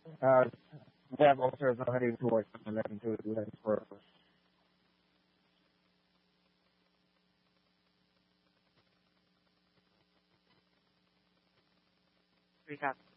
Uh, we have officers are heading towards 11 to do that for us. Recap.